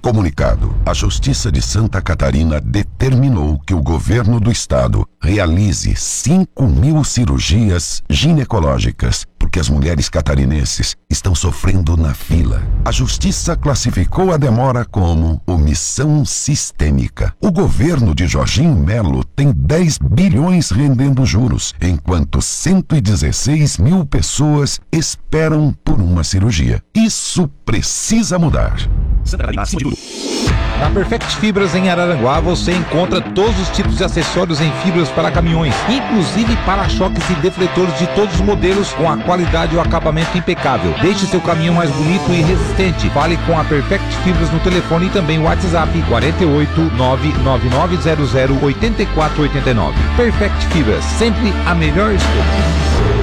Comunicado: a Justiça de Santa Catarina determinou que o governo do estado realize 5.000 cirurgias ginecológicas, porque as mulheres catarinenses estão sofrendo na fila. A Justiça classificou a demora como omissão sistêmica. O governo de Jorginho Melo tem 10 bilhões rendendo juros, enquanto 116 mil pessoas esperam por uma cirurgia. Isso precisa mudar. Na Perfect Fibras em Araranguá você encontra todos os tipos de acessórios em fibras para caminhões, inclusive para-choques e defletores de todos os modelos com a qualidade e o acabamento impecável. Deixe seu caminhão mais bonito e resistente. Fale com a Perfect Fibras no telefone e também o WhatsApp 48 99900 8489. Perfect Fibras, sempre a melhor escolha.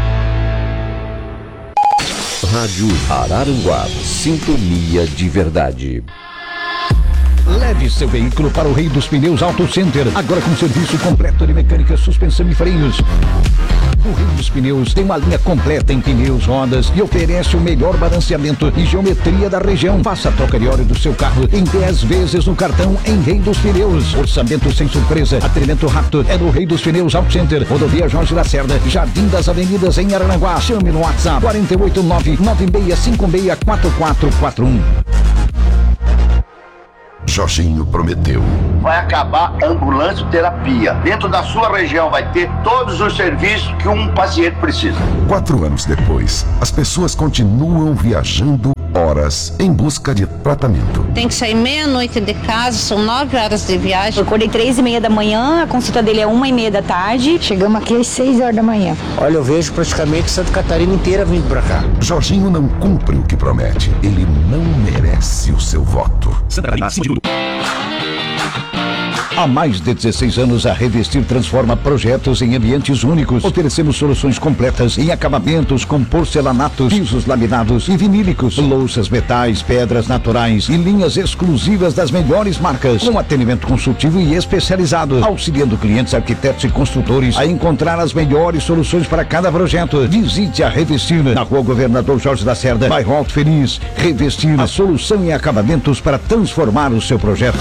Rádio Araranguá, sintonia de verdade. Leve seu veículo para o Rei dos Pneus Auto Center, agora com serviço completo de mecânica, suspensão e freios. O Rei dos Pneus tem uma linha completa em pneus, rodas e oferece o melhor balanceamento e geometria da região. Faça a troca de óleo do seu carro em 10 vezes no cartão em Rei dos Pneus. Orçamento sem surpresa, atendimento rápido é no Rei dos Pneus Auto Center, Rodovia Jorge Lacerda, Jardim das Avenidas em Araranguá. Chame no WhatsApp 489-9656-4441. Jorginho prometeu. Vai acabar a ambulância-terapia. Dentro da sua região vai ter todos os serviços que um paciente precisa. 4 anos depois, as pessoas continuam viajando horas em busca de tratamento. Tem que sair meia-noite de casa, são 9 horas de viagem. Eu acordei 3h30 da manhã, a consulta dele é 1h30 da tarde. Chegamos aqui às 6 horas da manhã. Olha, eu vejo praticamente Santa Catarina inteira vindo pra cá. Jorginho não cumpre o que promete. Ele não merece o seu voto. Há mais de 16 anos, a Revestir transforma projetos em ambientes únicos. Oferecemos soluções completas em acabamentos com porcelanatos, pisos laminados e vinílicos, louças, metais, pedras naturais e linhas exclusivas das melhores marcas, com atendimento consultivo e especializado, auxiliando clientes, arquitetos e construtores a encontrar as melhores soluções para cada projeto. Visite a Revestir na Rua Governador Jorge Lacerda, bairro Alto Feliz. Revestir, a solução em acabamentos para transformar o seu projeto.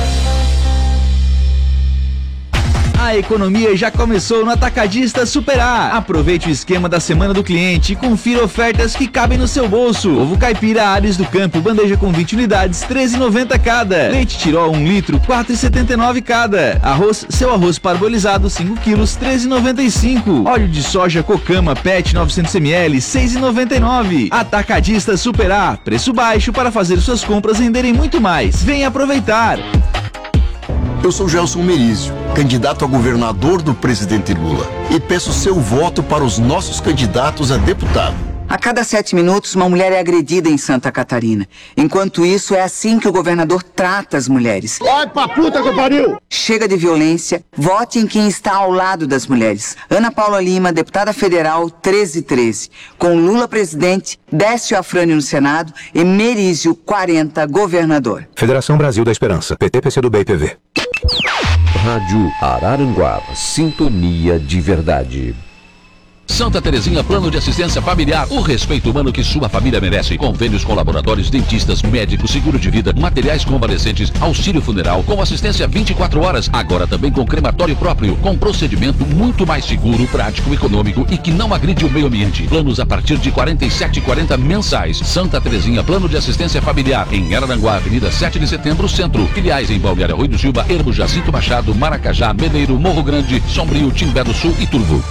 A economia já começou no Atacadista Superar. Aproveite o esquema da Semana do Cliente e confira ofertas que cabem no seu bolso. Ovo caipira Ares do Campo, bandeja com 20 unidades, R$13,90 cada. Leite Tirol 1 litro, R$4,79 cada. Seu arroz parbolizado 5 quilos, R$13,95. Óleo de soja Cocama PET 900 ml, R$6,99. Atacadista Superar, preço baixo para fazer suas compras renderem muito mais. Venha aproveitar. Eu sou Gelson Merizio, candidato a governador do presidente Lula, e peço seu voto para os nossos candidatos a deputado. A cada 7 minutos, uma mulher é agredida em Santa Catarina. Enquanto isso, é assim que o governador trata as mulheres. Vai pra puta que pariu! Chega de violência, vote em quem está ao lado das mulheres. Ana Paula Lima, deputada federal, 1313. Com Lula presidente, Décio Afrânio no Senado e Merizio 40, governador. Federação Brasil da Esperança, PT, PCdoB e PV. Rádio Araranguá, sintonia de verdade. Santa Terezinha Plano de Assistência Familiar, o respeito humano que sua família merece. Convênios com laboratórios, dentistas, médicos, seguro de vida, materiais convalescentes, auxílio funeral, com assistência 24 horas. Agora também com crematório próprio, com procedimento muito mais seguro, prático, econômico e que não agride o meio ambiente. Planos a partir de R$ 47,40 mensais. Santa Terezinha Plano de Assistência Familiar, em Araranguá, Avenida 7 de Setembro, Centro. Filiais em Balneário Rui do Silva, Ermo, Jacinto Machado, Maracajá, Meneiro, Morro Grande, Sombrio, Timbé do Sul e Turvo.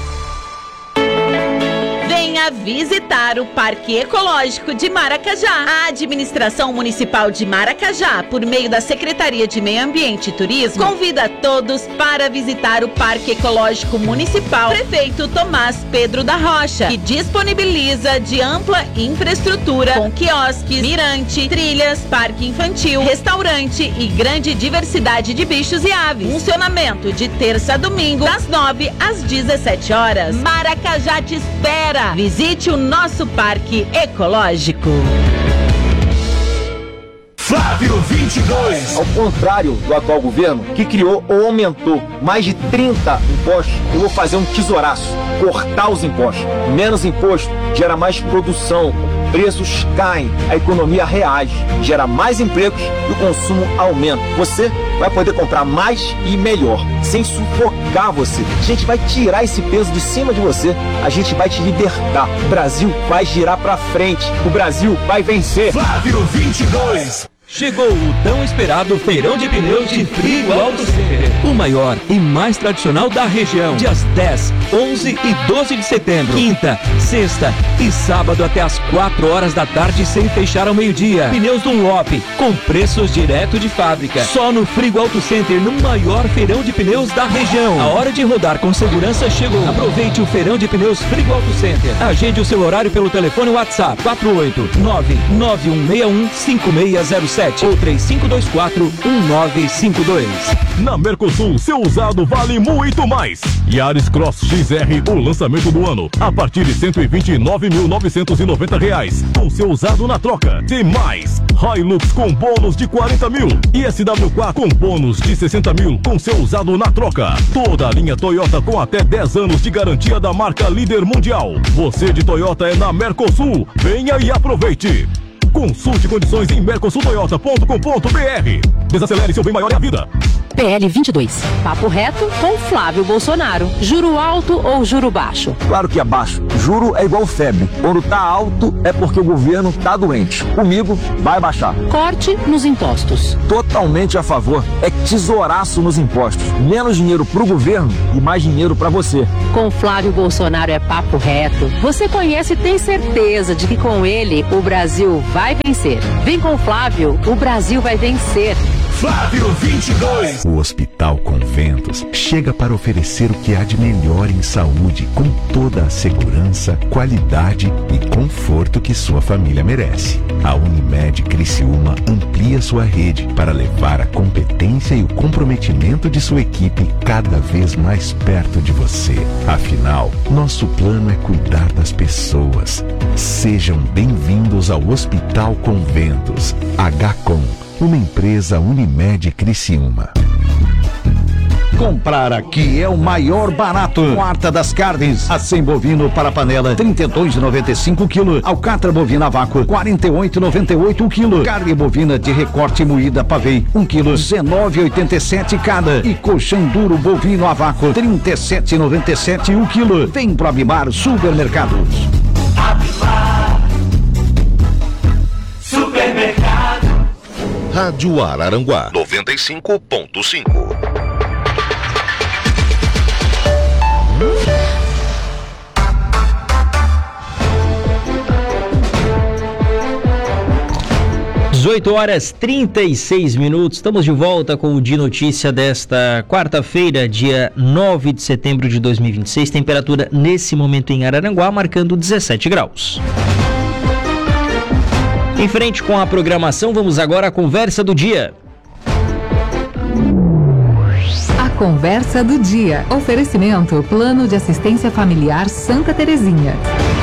Venha visitar o Parque Ecológico de Maracajá. A Administração Municipal de Maracajá, por meio da Secretaria de Meio Ambiente e Turismo, convida todos para visitar o Parque Ecológico Municipal Prefeito Tomás Pedro da Rocha, que disponibiliza de ampla infraestrutura com quiosques, mirante, trilhas, parque infantil, restaurante e grande diversidade de bichos e aves. Funcionamento de terça a domingo, das 9 às 17 horas. Maracajá te espera! Visite o nosso parque ecológico. Flávio 22. Ao contrário do atual governo, que criou ou aumentou mais de 30 impostos, eu vou fazer um tesouraço, cortar os impostos. Menos imposto gera mais produção, preços caem, a economia reage, gera mais empregos e o consumo aumenta. Você vai poder comprar mais e melhor, sem sufocar você. A gente vai tirar esse peso de cima de você, a gente vai te libertar. O Brasil vai girar pra frente, o Brasil vai vencer. Flávio 22. Chegou o tão esperado Feirão de Pneus de Frigo Auto Center, o maior e mais tradicional da região. Dias 10, 11 e 12 de setembro, quinta, sexta e sábado até as 4 horas da tarde sem fechar ao meio-dia. Pneus Dunlop com preços direto de fábrica. Só no Frigo Auto Center, no maior feirão de pneus da região. A hora de rodar com segurança chegou. Aproveite o Feirão de Pneus Frigo Auto Center. Agende o seu horário pelo telefone WhatsApp 489-9161-5607 ou 3524-1952. Na Mercosul, seu usado vale muito mais. Yaris Cross XR, o lançamento do ano, a partir de R$ 129.990, com seu usado na troca. Tem mais, Hilux com bônus de 40 mil e SW4 com bônus de 60 mil, com seu usado na troca. Toda a linha Toyota com até 10 anos de garantia da marca líder mundial. Você de Toyota é na Mercosul. Venha e aproveite. Consulte condições em mercosultoyota.com.br. Desacelere, seu bem maior é a vida. PL 22. Papo reto com Flávio Bolsonaro. Juro alto ou juro baixo? Claro que é baixo. Juro é igual febre. Quando tá alto é porque o governo tá doente. Comigo vai baixar. Corte nos impostos. Totalmente a favor. É tesouraço nos impostos. Menos dinheiro pro governo e mais dinheiro pra você. Com Flávio Bolsonaro é papo reto. Você conhece e tem certeza de que com ele o Brasil vai vencer. Vem com Flávio, o Brasil vai vencer. Flávio 22. O Hospital Conventos chega para oferecer o que há de melhor em saúde, com toda a segurança, qualidade e conforto que sua família merece. A Unimed Criciúma amplia sua rede para levar a competência e o comprometimento de sua equipe cada vez mais perto de você. Afinal, nosso plano é cuidar das pessoas. Sejam bem-vindos ao Hospital Conventos. HCOM, uma empresa Unimed Criciúma. Comprar aqui é o maior barato. Quarta das carnes. Acém bovino para panela, R$ 32,95 kg. Alcatra bovina a vácuo, R$ 48,98 kg. Carne bovina de recorte moída pavê, 1 kg, R$ 19,87 cada. E colchão duro bovino a vácuo, R$ 37,97 o quilo. Vem pro Abimar Supermercados. Abimar Supermercado. Rádio Araranguá 95.5. Às 8h36, estamos de volta com o De Notícia desta quarta-feira, dia 9 de setembro de 2026. Temperatura nesse momento em Araranguá marcando 17 graus. Em frente com a programação, vamos agora à conversa do dia. A conversa do dia. Oferecimento: Plano de Assistência Familiar Santa Terezinha.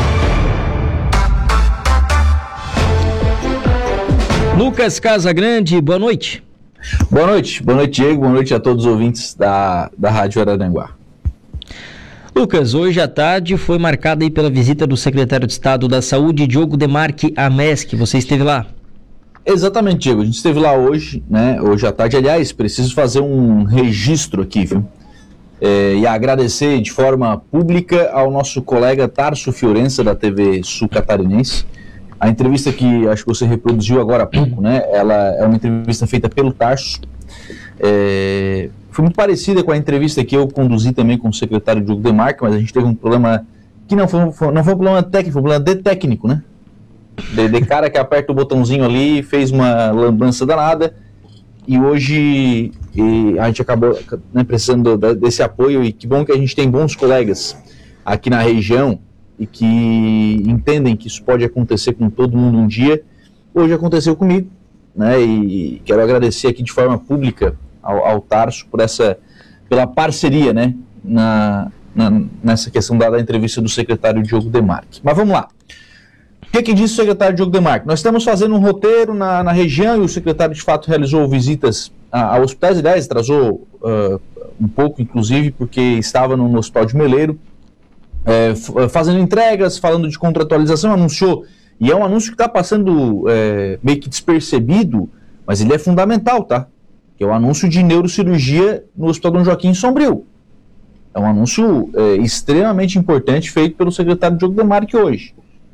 Lucas Casagrande, boa noite. Boa noite, Diego, boa noite a todos os ouvintes da Rádio Araranguá. Lucas, hoje à tarde foi marcada aí pela visita do secretário de Estado da Saúde, Diogo Demarque, à MESC. Você esteve lá? Exatamente, Diego. A gente esteve lá hoje, né? Hoje à tarde. Aliás, preciso fazer um registro aqui, viu? E agradecer de forma pública ao nosso colega Tarso Fiorença, da TV Sul Catarinense. A entrevista que acho que você reproduziu agora há pouco, né? Ela é uma entrevista feita pelo Tarso. Foi muito parecida com a entrevista que eu conduzi também com o secretário Diogo Demarque, mas a gente teve um problema que não foi um problema técnico, foi um problema de técnico, né? De cara que aperta o botãozinho ali, fez uma lambança danada, e hoje a gente acabou, né, precisando desse apoio, e que bom que a gente tem bons colegas aqui na região e que entendem que isso pode acontecer com todo mundo um dia. Hoje aconteceu comigo, né? E quero agradecer aqui de forma pública ao Tarso pela parceria, né, nessa questão da entrevista do secretário Diogo Demarque. Mas vamos lá. O que disse o secretário Diogo Demarque? Nós estamos fazendo um roteiro na região e o secretário de fato realizou visitas a hospitais, aliás, atrasou um pouco, inclusive, porque estava no Hospital de Meleiro, fazendo entregas, falando de contratualização, anunciou E é um anúncio que está passando meio que despercebido, mas ele é fundamental, tá? Que é o anúncio de neurocirurgia no Hospital Dom Joaquim em Sombrio. É um anúncio extremamente importante feito pelo secretário Diogo Demarque hoje.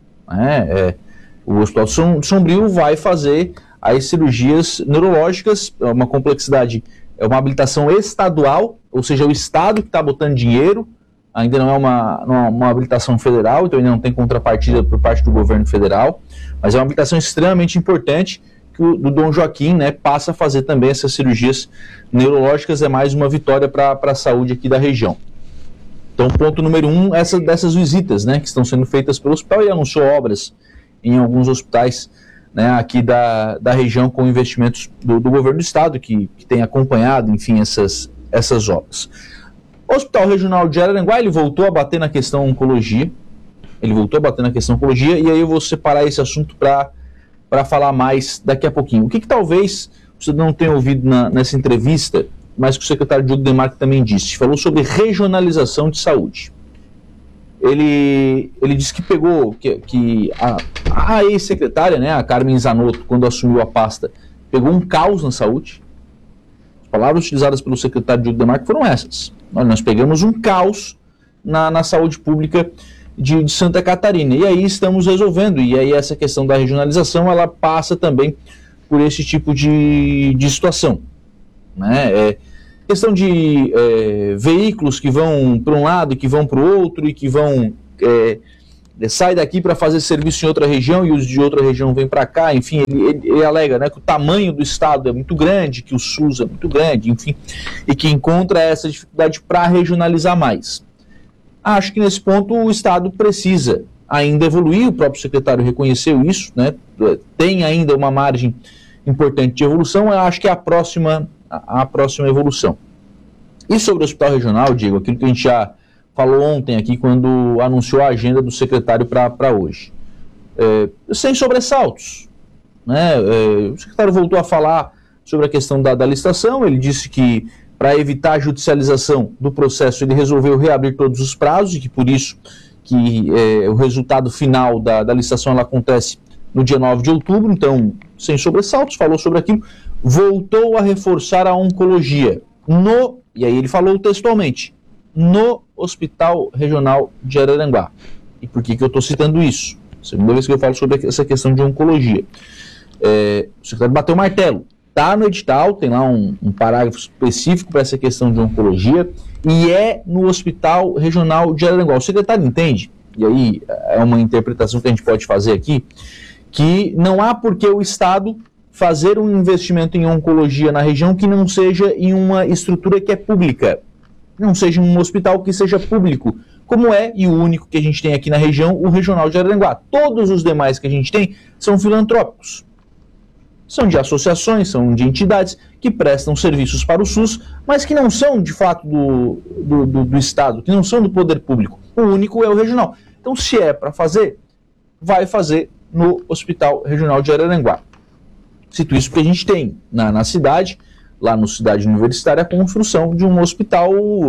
O Hospital de Sombrio vai fazer as cirurgias neurológicas, é uma complexidade, é uma habilitação estadual, ou seja, o Estado que está botando dinheiro, ainda não é uma habilitação federal, então ainda não tem contrapartida por parte do governo federal, mas é uma habilitação extremamente importante que o Dom Joaquim, né, passa a fazer também essas cirurgias neurológicas, é mais uma vitória para a saúde aqui da região. Então, ponto número 1, dessas visitas, né, que estão sendo feitas pelo hospital, e anunciou obras em alguns hospitais, né, aqui da região com investimentos do governo do estado, que tem acompanhado, enfim, essas obras. O Hospital Regional de Araranguá, ele voltou a bater na questão oncologia, e aí eu vou separar esse assunto para falar mais daqui a pouquinho. O que talvez você não tenha ouvido nessa entrevista, mas que o secretário Diogo Demarque também disse, falou sobre regionalização de saúde. Ele disse que pegou, que a ex-secretária, né, a Carmen Zanotto, quando assumiu a pasta, pegou um caos na saúde. As palavras utilizadas pelo secretário Diogo Demarque foram essas. Nós pegamos um caos na saúde pública de Santa Catarina, e aí estamos resolvendo, e aí essa questão da regionalização, ela passa também por esse tipo de situação, né? Questão de veículos que vão para um lado e que vão para o outro, e que vão sai daqui para fazer serviço em outra região e os de outra região vêm para cá, enfim, ele alega, né, que o tamanho do estado é muito grande, que o SUS é muito grande, enfim, e que encontra essa dificuldade para regionalizar mais. Acho que nesse ponto o estado precisa ainda evoluir, o próprio secretário reconheceu isso, né, tem ainda uma margem importante de evolução, eu acho que é a próxima evolução. E sobre o hospital regional, Diego, aquilo que a gente já falou ontem aqui quando anunciou a agenda do secretário para hoje. Sem sobressaltos, né? O secretário voltou a falar sobre a questão da licitação, ele disse que para evitar a judicialização do processo ele resolveu reabrir todos os prazos e que por isso que o resultado final da licitação ela acontece no dia 9 de outubro, então sem sobressaltos, falou sobre aquilo, voltou a reforçar a oncologia e aí ele falou textualmente, no Hospital Regional de Araranguá. E por que eu estou citando isso? Segunda vez que eu falo sobre essa questão de oncologia. O secretário bateu o martelo. Está no edital, tem lá um parágrafo específico para essa questão de oncologia, e é no Hospital Regional de Araranguá. O secretário entende, e aí é uma interpretação que a gente pode fazer aqui, que não há por que o Estado fazer um investimento em oncologia na região que não seja em uma estrutura que é pública, não seja um hospital que seja público, como é, e o único que a gente tem aqui na região, o Regional de Araranguá. Todos os demais que a gente tem são filantrópicos. São de associações, são de entidades que prestam serviços para o SUS, mas que não são, de fato, do Estado, que não são do poder público. O único é o regional. Então, se é para fazer, vai fazer no Hospital Regional de Araranguá. Cito isso porque a gente tem na cidade, lá no Cidade Universitária, a construção de um hospital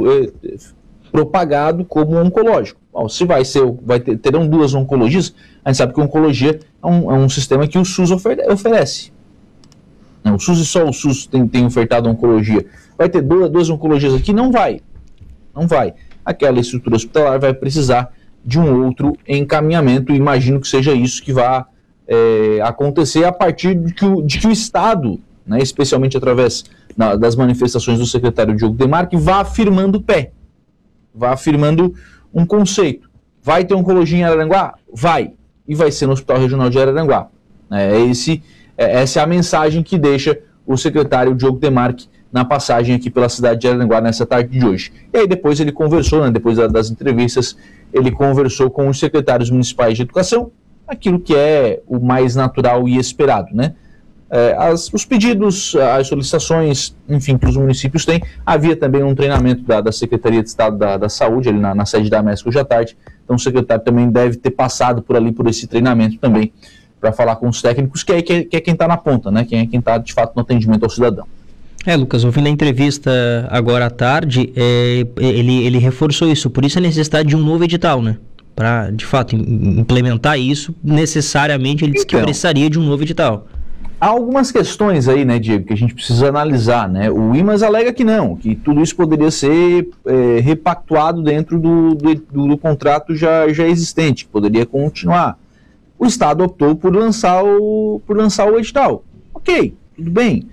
propagado como oncológico. Bom, se terão duas oncologias, a gente sabe que a oncologia é um sistema que o SUS oferece. O SUS e só o SUS tem ofertado oncologia. Vai ter duas oncologias aqui? Não vai. Não vai. Aquela estrutura hospitalar vai precisar de um outro encaminhamento, e imagino que seja isso que vai acontecer a partir de que o Estado, né, especialmente através das manifestações do secretário Diogo Demarque, vá afirmando vá afirmando um conceito. Vai ter oncologia em Araranguá? Vai. E vai ser no Hospital Regional de Araranguá. Essa é a mensagem que deixa o secretário Diogo Demarque na passagem aqui pela cidade de Araranguá nessa tarde de hoje. E aí depois ele conversou, né, depois das entrevistas, ele conversou com os secretários municipais de educação, aquilo que é o mais natural e esperado, né? Os pedidos, as solicitações, enfim, que os municípios têm. Havia também um treinamento da Secretaria de Estado da Saúde, ali na sede da MESC hoje à tarde, então o secretário também deve ter passado por esse treinamento também, para falar com os técnicos, que é quem está na ponta, né? Quem está, de fato, no atendimento ao cidadão. Lucas, ouvindo a entrevista agora à tarde, ele reforçou isso, por isso a necessidade de um novo edital, né? para, de fato, implementar isso, necessariamente ele disse que precisaria de um novo edital. Há algumas questões aí, né, Diego, que a gente precisa analisar, né? O IMAS alega que não, que tudo isso poderia ser repactuado dentro do contrato já existente, que poderia continuar. O Estado optou por lançar o edital. Ok, tudo bem.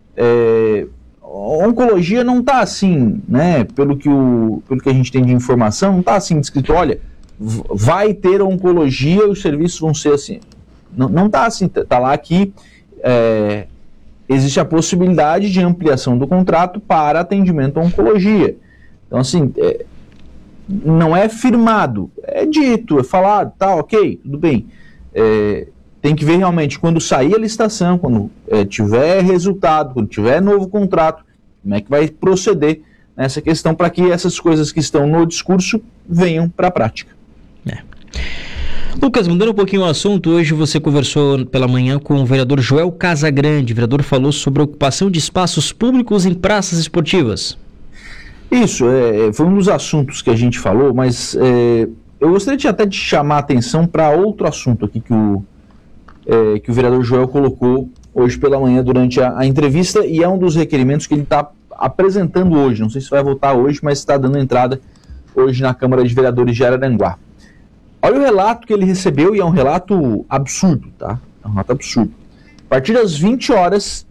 A oncologia não está assim, né? Pelo que a gente tem de informação, não está assim descrito, olha, vai ter oncologia, os serviços vão ser assim. Não está assim, está lá que existe a possibilidade de ampliação do contrato para atendimento à oncologia. Então, assim, não é firmado, é dito, é falado, tá, ok, tudo bem. Tem que ver realmente quando sair a licitação, quando tiver resultado, quando tiver novo contrato, como é que vai proceder nessa questão para que essas coisas que estão no discurso venham para a prática. Lucas, mudando um pouquinho o assunto, hoje você conversou pela manhã com o vereador Joel Casagrande. O vereador falou sobre a ocupação de espaços públicos em praças esportivas. Isso, foi um dos assuntos que a gente falou, mas eu gostaria até de chamar a atenção para outro assunto aqui que o vereador Joel colocou hoje pela manhã durante a entrevista, e é um dos requerimentos que ele está apresentando hoje. Não sei se vai votar hoje, mas está dando entrada hoje na Câmara de Vereadores de Araranguá. Olha o relato que ele recebeu, e é um relato absurdo, tá? É um relato absurdo. A partir das 20 horas,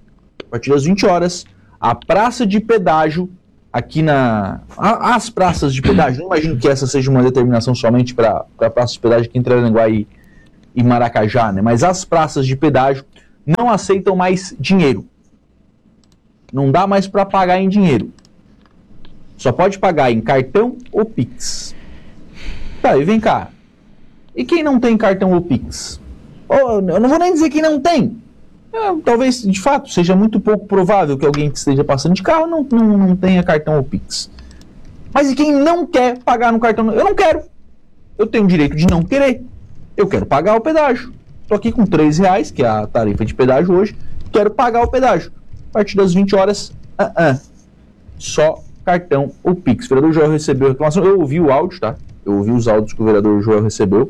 a praça de pedágio aqui as praças de pedágio, não imagino que essa seja uma determinação somente para a praça de pedágio aqui entre Araranguá e Maracajá, né? Mas as praças de pedágio não aceitam mais dinheiro. Não dá mais para pagar em dinheiro. Só pode pagar em cartão ou Pix. Tá, e vem cá. E quem não tem cartão ou Pix? Eu não vou nem dizer quem não tem. Talvez, de fato, seja muito pouco provável que alguém que esteja passando de carro não tenha cartão ou Pix. Mas e quem não quer pagar no cartão? Eu não quero. Eu tenho o direito de não querer. Eu quero pagar o pedágio. Estou aqui com R$3, que é a tarifa de pedágio hoje. Quero pagar o pedágio. A partir das 20 horas, só cartão ou Pix. O vereador Joel recebeu a reclamação. Eu ouvi o áudio, tá? Eu ouvi os áudios que o vereador Joel recebeu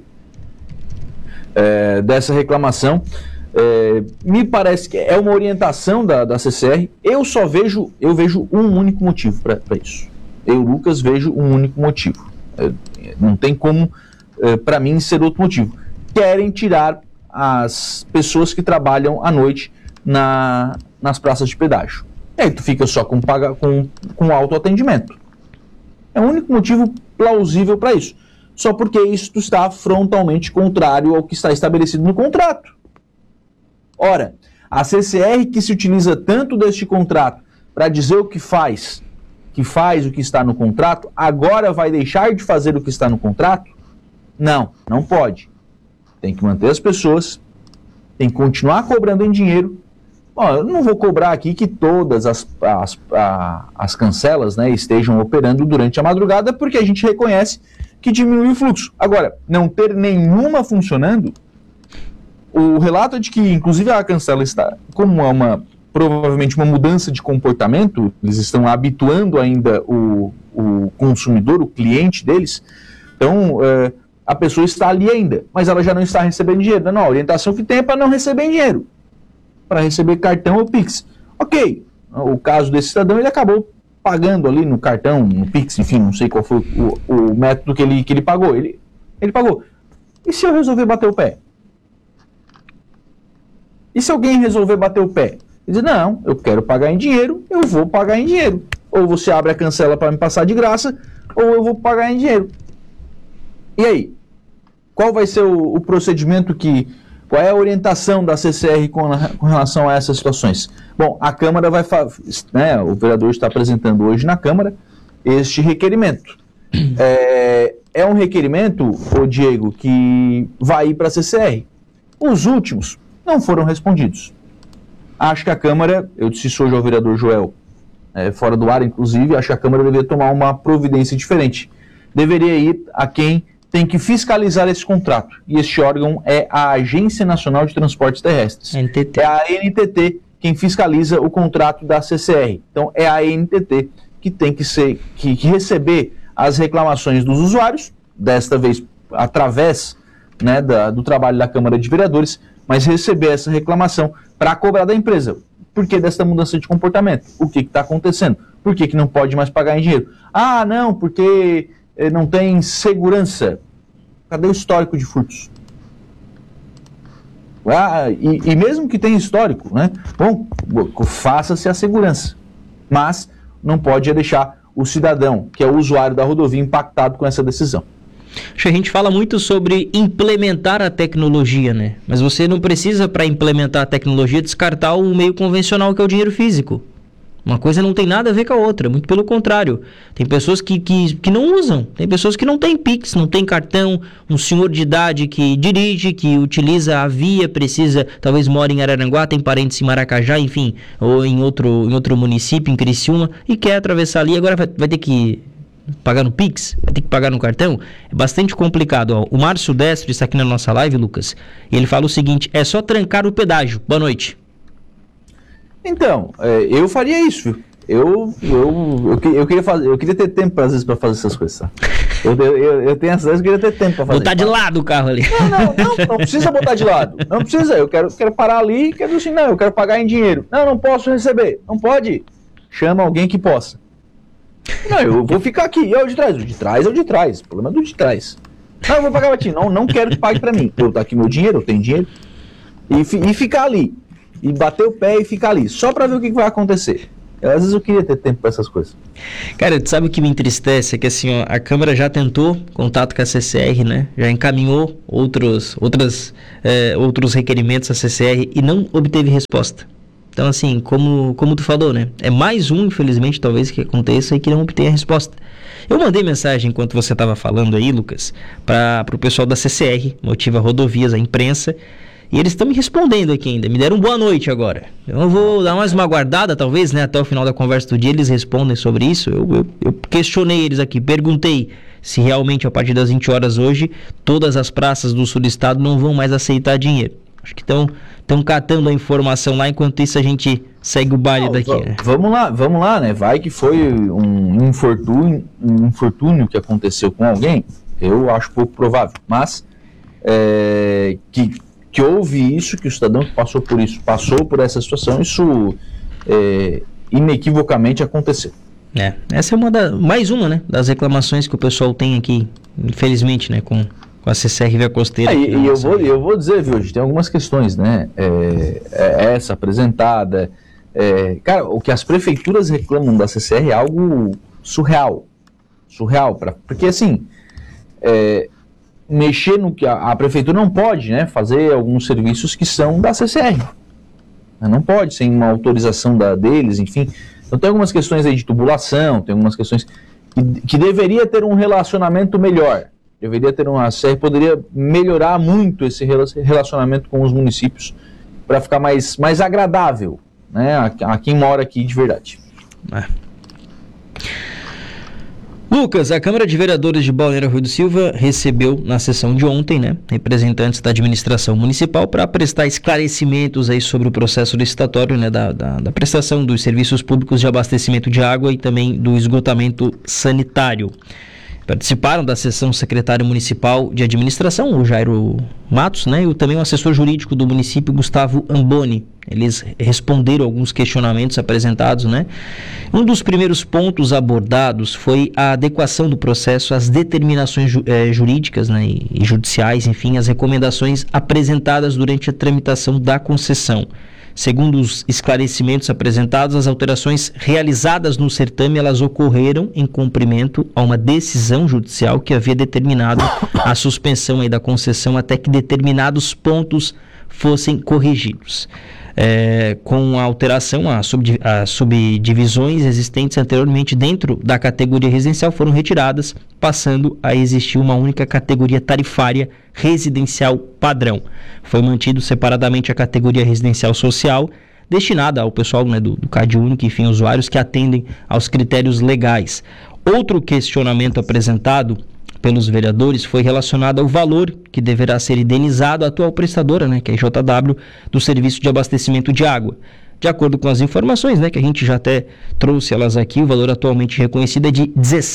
dessa reclamação. Me parece que é uma orientação da CCR. Eu vejo um único motivo para isso. Eu, Lucas, vejo um único motivo. Não tem como, para mim, ser outro motivo. Querem tirar as pessoas que trabalham à noite nas praças de pedágio. E aí tu fica só com autoatendimento. É o único motivo plausível para isso. Só porque isso está frontalmente contrário ao que está estabelecido no contrato. Ora, a CCR, que se utiliza tanto deste contrato para dizer o que faz o que está no contrato, agora vai deixar de fazer o que está no contrato? Não pode. Tem que manter as pessoas, tem que continuar cobrando em dinheiro. Eu não vou cobrar aqui que todas as cancelas, né, estejam operando durante a madrugada, porque a gente reconhece que diminui o fluxo. Agora, não ter nenhuma funcionando, o relato é de que, inclusive, a cancela está, como é provavelmente uma mudança de comportamento, eles estão habituando ainda o consumidor, o cliente deles, então a pessoa está ali ainda, mas ela já não está recebendo dinheiro. Não, a orientação que tem é para não receber dinheiro, para receber cartão ou Pix. Ok, o caso desse cidadão, ele acabou pagando ali no cartão, no Pix, enfim, não sei qual foi o método que ele pagou. Ele pagou. E se eu resolver bater o pé? E se alguém resolver bater o pé? Ele diz, não, eu quero pagar em dinheiro, eu vou pagar em dinheiro. Ou você abre a cancela para me passar de graça, ou eu vou pagar em dinheiro. E aí? Qual vai ser o procedimento qual é a orientação da CCR com relação a essas situações? Bom, a Câmara o vereador está apresentando hoje na Câmara este requerimento. É um requerimento, Diego, que vai ir para a CCR. Os últimos não foram respondidos. Acho que a Câmara, eu disse isso hoje ao vereador Joel, fora do ar, inclusive, acho que a Câmara deveria tomar uma providência diferente. Deveria ir a quem tem que fiscalizar esse contrato. E este órgão é a Agência Nacional de Transportes Terrestres. NTT. É a ANTT quem fiscaliza o contrato da CCR. Então, é a ANTT que tem que receber as reclamações dos usuários, desta vez através, né, do trabalho da Câmara de Vereadores, mas receber essa reclamação para cobrar da empresa. Por que dessa mudança de comportamento? O que está acontecendo? Por que não pode mais pagar em dinheiro? Ah, não, porque não tem segurança. Cadê o histórico de furtos? E mesmo que tenha histórico, né? Bom, faça-se a segurança. Mas não pode deixar o cidadão, que é o usuário da rodovia, impactado com essa decisão. A gente fala muito sobre implementar a tecnologia, né? Mas você não precisa, para implementar a tecnologia, descartar o meio convencional, que é o dinheiro físico. Uma coisa não tem nada a ver com a outra, muito pelo contrário. Tem pessoas que não usam, tem pessoas que não têm Pix, não têm cartão, um senhor de idade que dirige, que utiliza a via, precisa, talvez mora em Araranguá, tem parentes em Maracajá, enfim, ou em outro município, em Criciúma, e quer atravessar ali, agora vai ter que pagar no Pix, vai ter que pagar no cartão. É bastante complicado. Ó. O Márcio Destro está aqui na nossa live, Lucas, e ele fala o seguinte: é só trancar o pedágio. Boa noite. Então, eu faria isso, viu? Eu queria ter tempo, às vezes, para fazer essas coisas, tá? Eu tenho essas, eu queria ter tempo para fazer. Botar de lado o carro ali. Não precisa botar de lado. Não precisa, eu quero parar ali e quero assim, não, eu quero pagar em dinheiro. Não posso receber. Não pode. Chama alguém que possa. Não, eu vou ficar aqui. E o de trás? O de trás é o de trás. O problema é do de trás. Não, eu vou pagar pra ti. Não quero que pague pra mim. Eu tô aqui meu dinheiro, eu tenho dinheiro. E ficar ali. E bater o pé e ficar ali. Só pra ver o que vai acontecer. Às vezes eu queria ter tempo pra essas coisas. Cara, tu sabe o que me entristece? É que assim, ó, a Câmara já tentou contato com a CCR, né? Já encaminhou outros requerimentos à CCR e não obteve resposta. Então, assim, como tu falou, né? É mais um, infelizmente, talvez, que aconteça e que não obtenha resposta. Eu mandei mensagem enquanto você estava falando aí, Lucas, para o pessoal da CCR, Motiva Rodovias, a imprensa, e eles estão me respondendo aqui ainda. Me deram boa noite agora. Eu vou dar mais uma aguardada, talvez, né? Até o final da conversa do dia eles respondem sobre isso. Eu questionei eles aqui, perguntei se realmente, a partir das 20 horas hoje, todas as praças do sul do estado não vão mais aceitar dinheiro. Acho que estão catando a informação lá, enquanto isso a gente segue o baile daqui. Né? Vamos lá, né? Vai que foi um infortúnio que aconteceu com alguém, eu acho pouco provável. Mas que houve isso, que o cidadão que passou por isso, passou por essa situação, isso inequivocamente aconteceu. Essa é mais uma, né, das reclamações que o pessoal tem aqui, infelizmente, né, com a CCR Via Costeira. Eu vou dizer, viu, hoje tem algumas questões, né? Essa apresentada. Cara, o que as prefeituras reclamam da CCR é algo surreal. Porque, assim, mexer no que a prefeitura não pode, né? Fazer alguns serviços que são da CCR. Não pode, sem uma autorização deles, enfim. Então tem algumas questões aí de tubulação, tem algumas questões que deveria ter um relacionamento melhor. A CCR poderia melhorar muito esse relacionamento com os municípios para ficar mais agradável, né, a quem mora aqui de verdade. Lucas, a Câmara de Vereadores de Balneário Rui do Silva recebeu na sessão de ontem, né, representantes da administração municipal para prestar esclarecimentos aí sobre o processo licitatório, né, da prestação dos serviços públicos de abastecimento de água e também do esgotamento sanitário. Participaram da sessão o secretário municipal de administração, o Jairo Matos, né, e também o assessor jurídico do município, Gustavo Amboni. Eles responderam alguns questionamentos apresentados, né? Um dos primeiros pontos abordados foi a adequação do processo às determinações jurídicas, né, e judiciais, enfim, as recomendações apresentadas durante a tramitação da concessão. Segundo os esclarecimentos apresentados, as alterações realizadas no certame, elas ocorreram em cumprimento a uma decisão judicial que havia determinado a suspensão aí da concessão até que determinados pontos fossem corrigidos. Com a alteração, as subdivisões existentes anteriormente dentro da categoria residencial foram retiradas, passando a existir uma única categoria tarifária residencial padrão. Foi mantido separadamente a categoria residencial social, destinada ao pessoal, né, do CAD único, enfim, usuários que atendem aos critérios legais. Outro questionamento apresentado pelos vereadores foi relacionado ao valor que deverá ser indenizado à atual prestadora, né, que é a JW, do serviço de abastecimento de água. De acordo com as informações, né, que a gente já até trouxe elas aqui, o valor atualmente reconhecido é de R$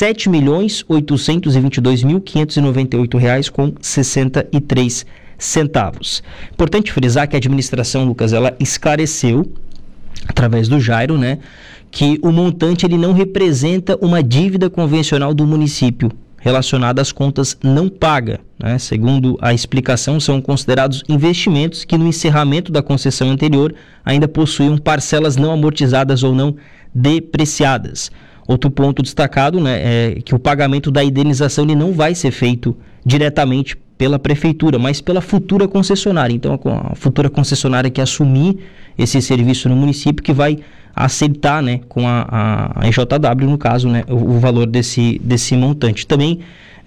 17.822.592,63. Importante frisar que a administração, Lucas, ela esclareceu, através do Jairo, né, que o montante ele não representa uma dívida convencional do município relacionada às contas não pagas, né? Segundo a explicação, são considerados investimentos que no encerramento da concessão anterior ainda possuíam parcelas não amortizadas ou não depreciadas. Outro ponto destacado, né, é que o pagamento da indenização ele não vai ser feito diretamente pela prefeitura, mas pela futura concessionária. Então, a futura concessionária que assumir esse serviço no município que vai aceitar, né, com a EJW, no caso, né, o valor desse montante. Também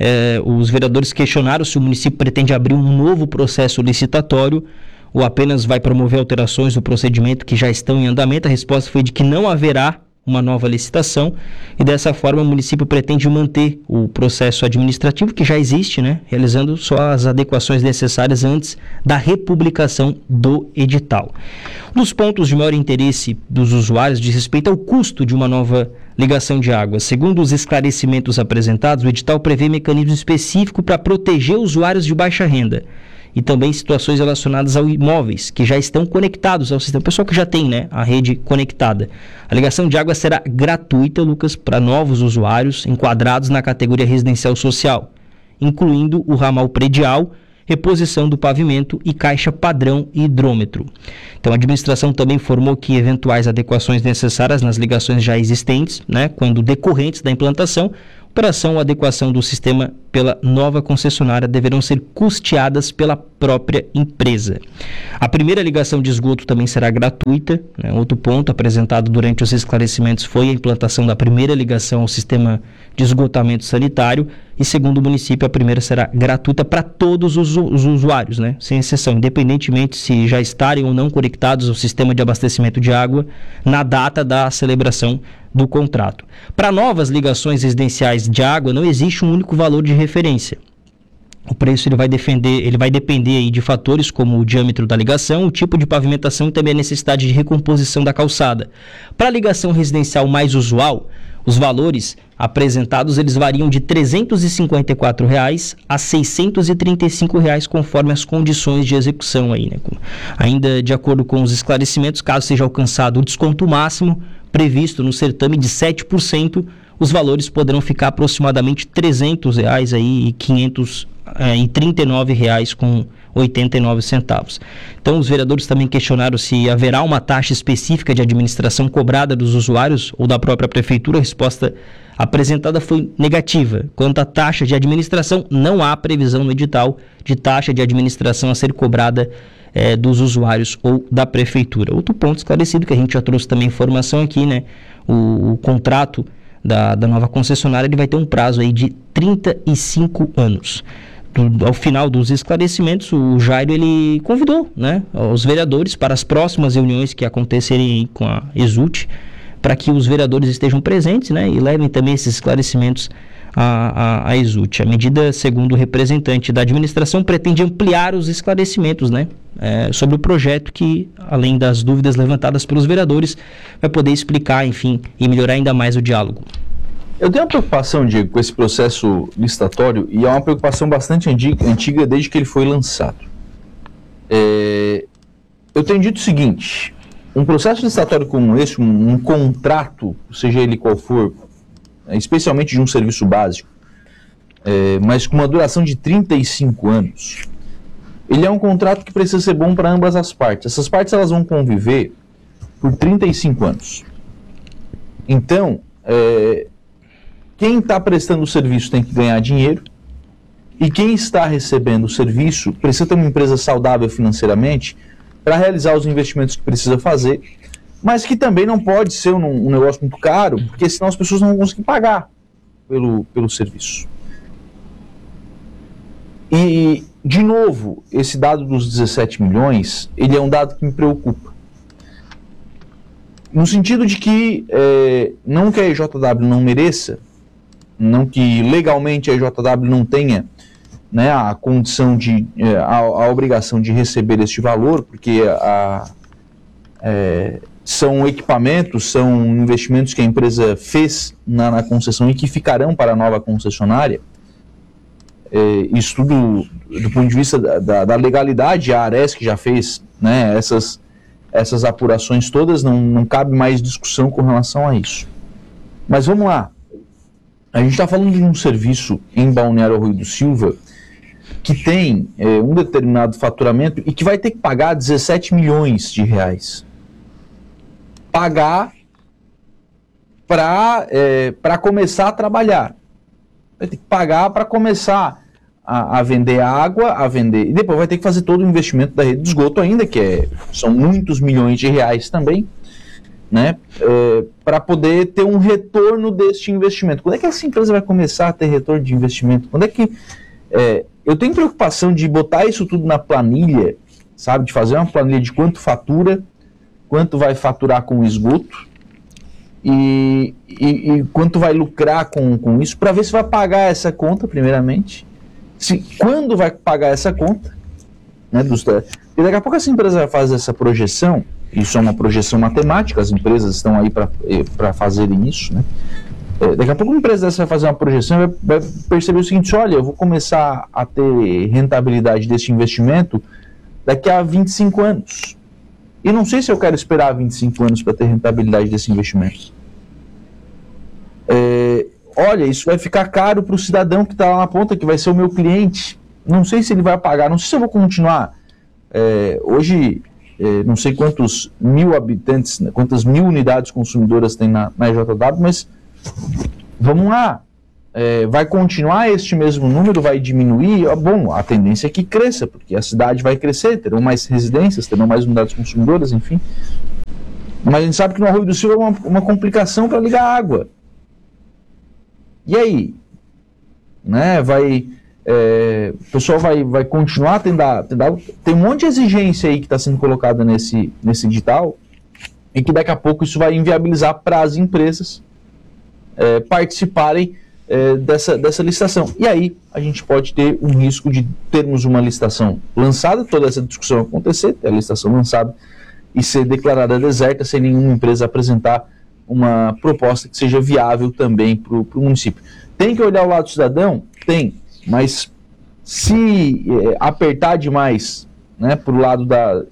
os vereadores questionaram se o município pretende abrir um novo processo licitatório ou apenas vai promover alterações do procedimento que já estão em andamento. A resposta foi de que não haverá uma nova licitação e dessa forma o município pretende manter o processo administrativo que já existe, né, realizando só as adequações necessárias antes da republicação do edital. Um dos pontos de maior interesse dos usuários diz respeito ao custo de uma nova ligação de água. Segundo os esclarecimentos apresentados, o edital prevê mecanismo específico para proteger usuários de baixa renda e também situações relacionadas a imóveis que já estão conectados ao sistema. O pessoal que já tem, né, a rede conectada. A ligação de água será gratuita, Lucas, para novos usuários enquadrados na categoria residencial social, incluindo o ramal predial, reposição do pavimento e caixa padrão e hidrômetro. Então, a administração também informou que eventuais adequações necessárias nas ligações já existentes, né, quando decorrentes da implantação, operação ou adequação do sistema pela nova concessionária deverão ser custeadas pela própria empresa. A primeira ligação de esgoto também será gratuita, né? Outro ponto apresentado durante os esclarecimentos foi a implantação da primeira ligação ao sistema de esgotamento sanitário e, segundo o município, a primeira será gratuita para todos os usuários, né? Sem exceção, independentemente se já estarem ou não conectados ao sistema de abastecimento de água na data da celebração do contrato. Para novas ligações residenciais de água não existe um único valor de referência. O preço ele vai depender aí de fatores como o diâmetro da ligação, o tipo de pavimentação e também a necessidade de recomposição da calçada. Para a ligação residencial mais usual, os valores apresentados eles variam de R$ 354 a R$ 635 conforme as condições de execução aí, né? Ainda de acordo com os esclarecimentos, caso seja alcançado o desconto máximo previsto no certame de 7%, os valores poderão ficar aproximadamente R$ 300 aí e R$ 539,89. Então, os vereadores também questionaram se haverá uma taxa específica de administração cobrada dos usuários ou da própria prefeitura. A resposta apresentada foi negativa. Quanto à taxa de administração, não há previsão no edital de taxa de administração a ser cobrada dos usuários ou da prefeitura. Outro ponto esclarecido que a gente já trouxe também informação aqui, né? O contrato da nova concessionária ele vai ter um prazo aí de 35 anos. Ao final dos esclarecimentos, o Jairo ele convidou, né, os vereadores para as próximas reuniões que acontecerem com a Exult, para que os vereadores estejam presentes, né, e levem também esses esclarecimentos à Exult. A medida, segundo o representante da administração, pretende ampliar os esclarecimentos, né, sobre o projeto que, além das dúvidas levantadas pelos vereadores, vai poder explicar, enfim, e melhorar ainda mais o diálogo. Eu tenho uma preocupação, Diego, com esse processo licitatório, e é uma preocupação bastante antiga desde que ele foi lançado. Eu tenho dito o seguinte: um processo licitatório como esse, um contrato, seja ele qual for, especialmente de um serviço básico, mas com uma duração de 35 anos, ele é um contrato que precisa ser bom para ambas as partes. Essas partes elas vão conviver por 35 anos. Então, quem está prestando o serviço tem que ganhar dinheiro e quem está recebendo o serviço precisa ter uma empresa saudável financeiramente para realizar os investimentos que precisa fazer, mas que também não pode ser um negócio muito caro, porque senão as pessoas não vão conseguir pagar pelo serviço. E, de novo, esse dado dos 17 milhões, ele é um dado que me preocupa. No sentido de que não que a EJW não mereça, não que legalmente a EJW não tenha, né, a condição a obrigação de receber este valor, porque são equipamentos, são investimentos que a empresa fez na concessão e que ficarão para a nova concessionária. Isso tudo do ponto de vista da legalidade, a Ares que já fez, né, essas apurações todas, não cabe mais discussão com relação a isso. Mas vamos lá, a gente está falando de um serviço em Balneário Arroio do Silva que tem um determinado faturamento e que vai ter que pagar 17 milhões de reais. Pagar para começar a trabalhar. Vai ter que pagar para começar a vender água, e depois vai ter que fazer todo o investimento da rede de esgoto ainda, são muitos milhões de reais também, né, para poder ter um retorno deste investimento. Quando é que essa empresa vai começar a ter retorno de investimento? Quando é que... eu tenho preocupação de botar isso tudo na planilha, sabe, de fazer uma planilha de quanto fatura, quanto vai faturar com o esgoto e quanto vai lucrar com isso, para ver se vai pagar essa conta, primeiramente. Quando vai pagar essa conta, né, e daqui a pouco essa empresa vai fazer essa projeção, isso é uma projeção matemática, as empresas estão aí para fazerem isso, né? Daqui a pouco uma empresa dessa vai fazer uma projeção e vai perceber o seguinte: olha, eu vou começar a ter rentabilidade desse investimento daqui a 25 anos. E não sei se eu quero esperar 25 anos para ter rentabilidade desse investimento. Olha, isso vai ficar caro para o cidadão que está lá na ponta, que vai ser o meu cliente. Não sei se ele vai pagar, não sei se eu vou continuar. Hoje, não sei quantos mil habitantes, né, quantas mil unidades consumidoras tem na EJW, mas vamos lá. Vai continuar este mesmo número, vai diminuir? Bom, a tendência é que cresça, porque a cidade vai crescer, terão mais residências, terão mais unidades consumidoras, enfim. Mas a gente sabe que no Arroio do Silva é uma complicação para ligar água. E aí? Né, o pessoal vai continuar tendo tem um monte de exigência aí que está sendo colocada nesse edital, e que daqui a pouco isso vai inviabilizar para as empresas participarem dessa licitação. E aí a gente pode ter um risco de termos uma licitação lançada, toda essa discussão acontecer, ter a licitação lançada e ser declarada deserta sem nenhuma empresa apresentar uma proposta que seja viável também para o município. Tem que olhar o lado do cidadão? Tem, mas se apertar demais, né, para o lado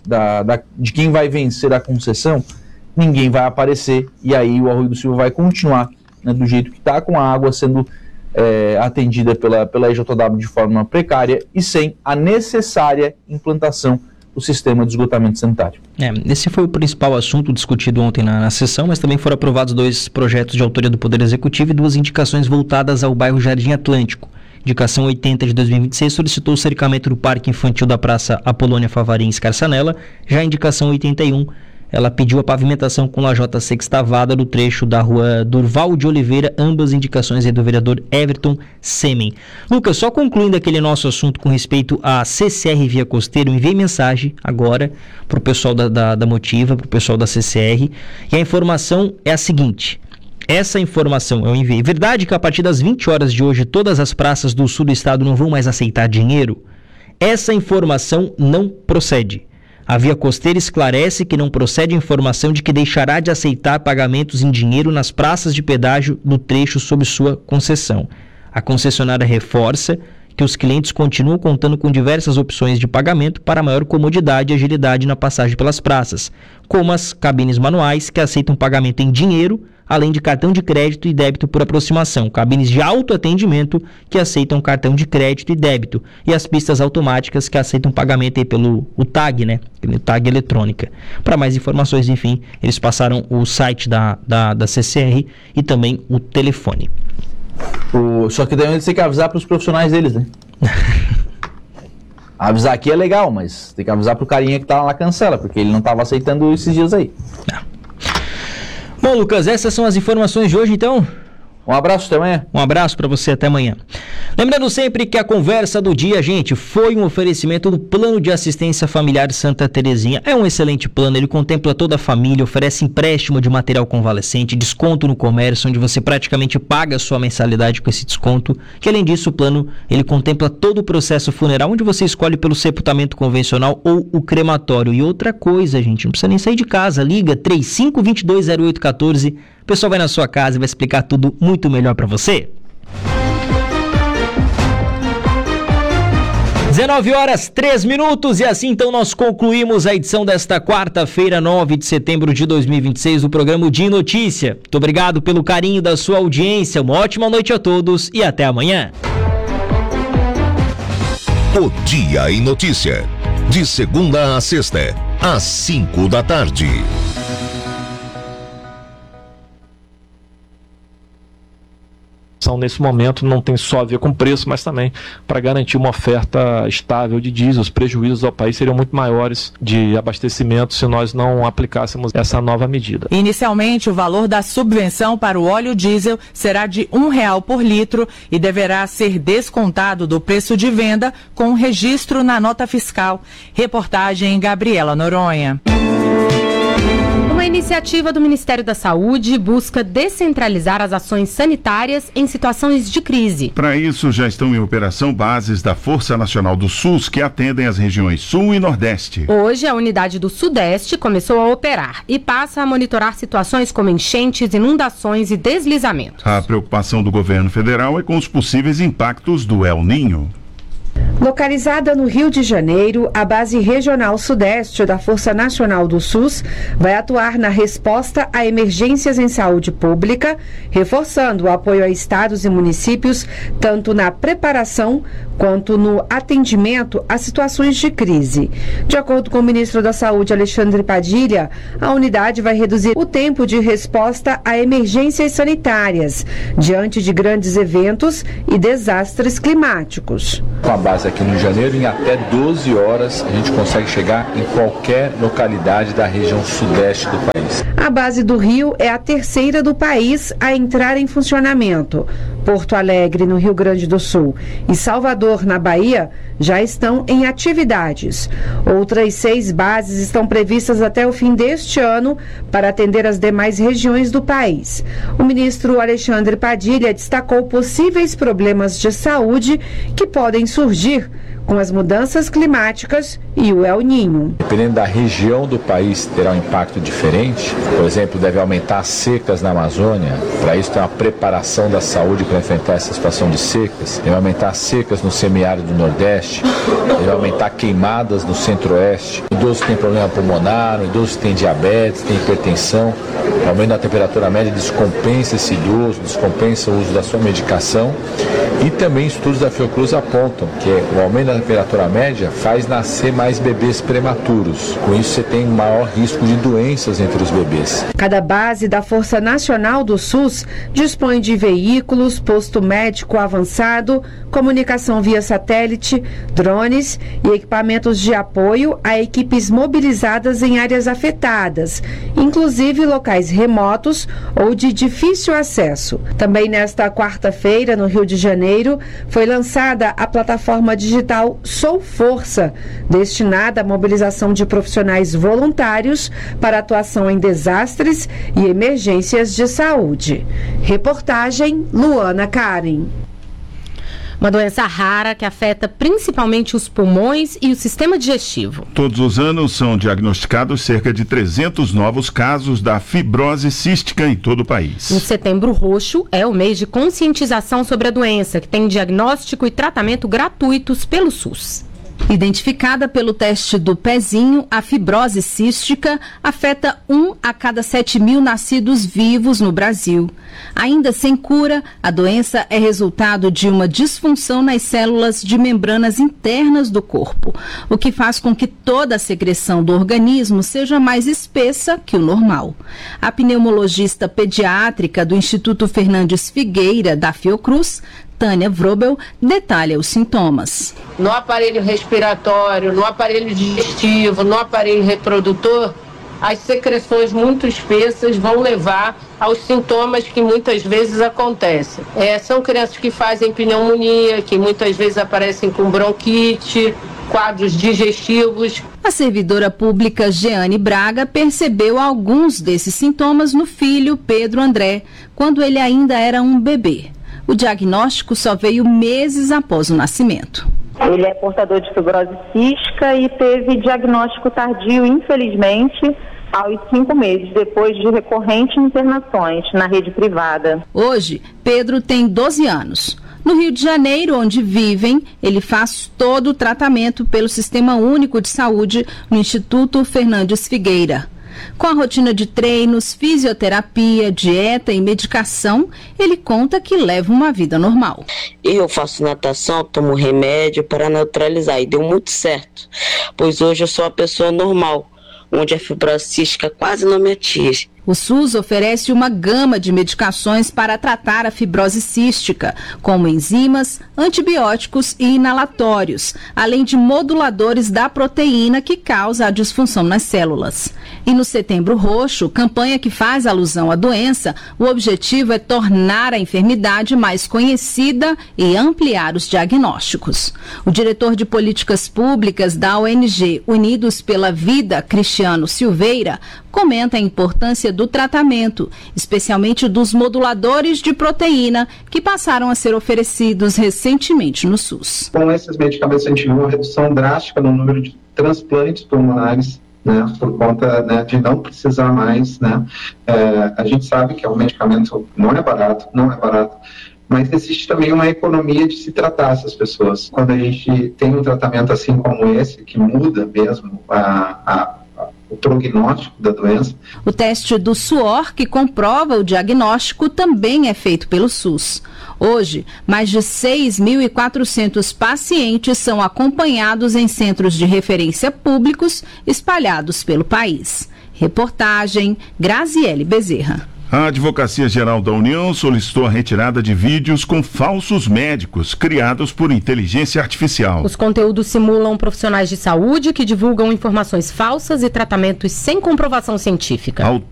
de quem vai vencer a concessão, ninguém vai aparecer, e aí o Arroio do Silva vai continuar, né, do jeito que está, com a água sendo atendida pela EJW de forma precária e sem a necessária implantação do sistema de esgotamento sanitário. Esse foi o principal assunto discutido ontem na sessão, mas também foram aprovados 2 projetos de autoria do Poder Executivo e 2 indicações voltadas ao bairro Jardim Atlântico. Indicação 80 de 2026 solicitou o cercamento do Parque Infantil da Praça Apolônia Favarim Escarçanella. Já a indicação 81, ela pediu a pavimentação com lajota sextavada do trecho da rua Durval de Oliveira, ambas indicações do vereador Everton Semen. Lucas, só concluindo aquele nosso assunto com respeito à CCR Via Costeira, eu enviei mensagem agora para o pessoal da Motiva, para o pessoal da CCR, e a informação é a seguinte: essa informação eu enviei. Verdade que a partir das 20 horas de hoje todas as praças do sul do estado não vão mais aceitar dinheiro? Essa informação não procede. A Via Costeira esclarece que não procede a informação de que deixará de aceitar pagamentos em dinheiro nas praças de pedágio do trecho sob sua concessão. A concessionária reforça que os clientes continuam contando com diversas opções de pagamento para maior comodidade e agilidade na passagem pelas praças, como as cabines manuais, que aceitam pagamento em dinheiro, além de cartão de crédito e débito por aproximação, cabines de autoatendimento que aceitam cartão de crédito e débito, e as pistas automáticas que aceitam pagamento aí pelo TAG, né? Pelo TAG eletrônica. Para mais informações, enfim, eles passaram o site da CCR e também o telefone. Só que daí eles têm que avisar para os profissionais deles, né? Avisar aqui é legal, mas tem que avisar pro carinha que tá lá na cancela, porque ele não estava aceitando esses dias aí. Bom, Lucas, essas são as informações de hoje, então. Um abraço, até amanhã. Um abraço para você, até amanhã. Lembrando sempre que a conversa do dia, gente, foi um oferecimento do Plano de Assistência Familiar Santa Terezinha. É um excelente plano, ele contempla toda a família, oferece empréstimo de material convalescente, desconto no comércio, onde você praticamente paga a sua mensalidade com esse desconto, que além disso o plano, ele contempla todo o processo funeral, onde você escolhe pelo sepultamento convencional ou o crematório. E outra coisa, gente, não precisa nem sair de casa, liga 35220814, o pessoal vai na sua casa e vai explicar tudo muito melhor para você. 19h03 e assim então nós concluímos a edição desta quarta-feira, 9 de setembro de 2026 do programa Dia em Notícia. Muito obrigado pelo carinho da sua audiência, uma ótima noite a todos e até amanhã. O Dia em Notícia, de segunda a sexta, às 5 da tarde. Nesse momento não tem só a ver com preço, mas também para garantir uma oferta estável de diesel. Os prejuízos ao país seriam muito maiores de abastecimento se nós não aplicássemos essa nova medida. Inicialmente, o valor da subvenção para o óleo diesel será de R$1 por litro e deverá ser descontado do preço de venda com registro na nota fiscal. Reportagem Gabriela Noronha. Uma iniciativa do Ministério da Saúde busca descentralizar as ações sanitárias em situações de crise. Para isso, já estão em operação bases da Força Nacional do SUS que atendem as regiões Sul e Nordeste. Hoje, a unidade do Sudeste começou a operar e passa a monitorar situações como enchentes, inundações e deslizamentos. A preocupação do governo federal é com os possíveis impactos do El Niño. Localizada no Rio de Janeiro, a Base Regional Sudeste da Força Nacional do SUS vai atuar na resposta a emergências em saúde pública, reforçando o apoio a estados e municípios, tanto na preparação quanto no atendimento a situações de crise. De acordo com o ministro da Saúde, Alexandre Padilha, a unidade vai reduzir o tempo de resposta a emergências sanitárias, diante de grandes eventos e desastres climáticos. Com a base aqui no Rio de Janeiro, em até 12 horas a gente consegue chegar em qualquer localidade da região sudeste do país. A base do Rio é a terceira do país a entrar em funcionamento. Porto Alegre, no Rio Grande do Sul, e Salvador, na Bahia, já estão em atividades. Outras 6 bases estão previstas até o fim deste ano para atender as demais regiões do país. O ministro Alexandre Padilha destacou possíveis problemas de saúde que podem surgir com as mudanças climáticas e o El Niño. Dependendo da região do país, terá um impacto diferente. Por exemplo, deve aumentar as secas na Amazônia. Para isso, tem uma preparação da saúde para enfrentar essa situação de secas. Deve aumentar as secas no semiárido do Nordeste. Deve aumentar queimadas no Centro-Oeste. O idoso que tem problema pulmonar, o idoso que tem diabetes, tem hipertensão. O aumento da temperatura média descompensa esse idoso, descompensa o uso da sua medicação. E também estudos da Fiocruz apontam que o aumento da temperatura média faz nascer mais bebês prematuros. Com isso, você tem maior risco de doenças entre os bebês. Cada base da Força Nacional do SUS dispõe de veículos, posto médico avançado, comunicação via satélite, drones e equipamentos de apoio a equipes mobilizadas em áreas afetadas, inclusive locais remotos ou de difícil acesso. Também nesta quarta-feira, no Rio de Janeiro, foi lançada a plataforma digital Sou Força, destinada à mobilização de profissionais voluntários para atuação em desastres e emergências de saúde. Reportagem Luana Karen. Uma doença rara que afeta principalmente os pulmões e o sistema digestivo. Todos os anos são diagnosticados cerca de 300 novos casos da fibrose cística em todo o país. O Setembro Roxo é o mês de conscientização sobre a doença, que tem diagnóstico e tratamento gratuitos pelo SUS. Identificada pelo teste do pezinho, a fibrose cística afeta 1 a cada 7.000 nascidos vivos no Brasil. Ainda sem cura, a doença é resultado de uma disfunção nas células de membranas internas do corpo, o que faz com que toda a secreção do organismo seja mais espessa que o normal. A pneumologista pediátrica do Instituto Fernandes Figueira, da Fiocruz, Tânia Vrobel, detalha os sintomas. No aparelho respiratório, no aparelho digestivo, no aparelho reprodutor, as secreções muito espessas vão levar aos sintomas que muitas vezes acontecem. São crianças que fazem pneumonia, que muitas vezes aparecem com bronquite, quadros digestivos. A servidora pública Jeane Braga percebeu alguns desses sintomas no filho Pedro André, quando ele ainda era um bebê. O diagnóstico só veio meses após o nascimento. Ele é portador de fibrose cística e teve diagnóstico tardio, infelizmente, aos 5 meses, depois de recorrentes internações na rede privada. Hoje, Pedro tem 12 anos. No Rio de Janeiro, onde vivem, ele faz todo o tratamento pelo Sistema Único de Saúde no Instituto Fernandes Figueira. Com a rotina de treinos, fisioterapia, dieta e medicação, ele conta que leva uma vida normal. Eu faço natação, tomo remédio para neutralizar e deu muito certo, pois hoje eu sou uma pessoa normal, onde a fibrose cística quase não me atinge. O SUS oferece uma gama de medicações para tratar a fibrose cística, como enzimas, antibióticos e inalatórios, além de moduladores da proteína que causa a disfunção nas células. E no Setembro Roxo, campanha que faz alusão à doença, o objetivo é tornar a enfermidade mais conhecida e ampliar os diagnósticos. O diretor de políticas públicas da ONG Unidos pela Vida, Cristiano Silveira, comenta a importância do tratamento, especialmente dos moduladores de proteína que passaram a ser oferecidos recentemente no SUS. Com esses medicamentos a gente viu uma redução drástica no número de transplantes pulmonares, né, por conta, né, de não precisar mais, né. A gente sabe que é um medicamento não é barato, mas existe também uma economia de se tratar essas pessoas. Quando a gente tem um tratamento assim como esse, que muda mesmo o prognóstico da doença. O teste do suor, que comprova o diagnóstico, também é feito pelo SUS. Hoje, mais de 6.400 pacientes são acompanhados em centros de referência públicos espalhados pelo país. Reportagem Graziele Bezerra. A Advocacia Geral da União solicitou a retirada de vídeos com falsos médicos criados por inteligência artificial. Os conteúdos simulam profissionais de saúde que divulgam informações falsas e tratamentos sem comprovação científica.